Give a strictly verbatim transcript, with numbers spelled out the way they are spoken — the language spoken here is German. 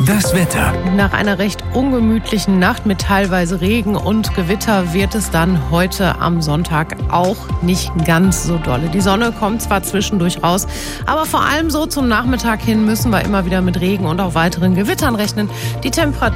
Das Wetter. Nach einer recht ungemütlichen Nacht mit teilweise Regen und Gewitter wird es dann heute am Sonntag auch nicht ganz so dolle. Die Sonne kommt zwar zwischendurch raus, aber vor allem so zum Nachmittag hin müssen wir immer wieder mit Regen und auch weiteren Gewittern rechnen. Die Temperatur